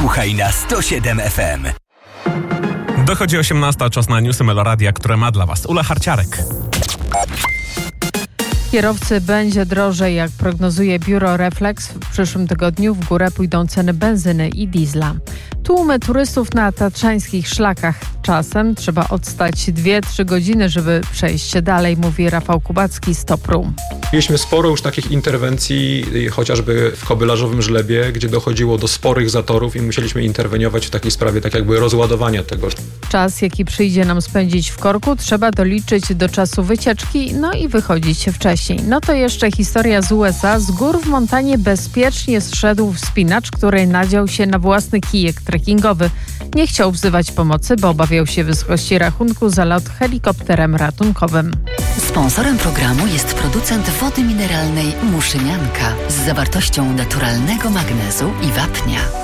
Słuchaj na 107 FM. Dochodzi 18, czas na newsy Meloradia, które ma dla Was Ula Harciarek. Kierowcy będzie drożej, jak prognozuje biuro Reflex. W przyszłym tygodniu w górę pójdą ceny benzyny i diesla. Tłumy turystów na tatrzańskich szlakach. Czasem trzeba odstać 2-3 godziny, żeby przejść się dalej, mówi Rafał Kubacki z Topru. Mieliśmy sporo już takich interwencji, chociażby w Kobylarzowym Żlebie, gdzie dochodziło do sporych zatorów i musieliśmy interweniować w takiej sprawie, tak jakby rozładowania tego. Czas, jaki przyjdzie nam spędzić w korku, trzeba doliczyć do czasu wycieczki, no i wychodzić wcześniej. No to jeszcze historia z USA. Z gór w Montanie bezpiecznie zszedł wspinacz, który nadział się na własny kijek trekkingowy. Nie chciał wzywać pomocy, bo obawiał się wysokości rachunku za lot helikopterem ratunkowym. Sponsorem programu jest producent wody mineralnej Muszynianka z zawartością naturalnego magnezu i wapnia.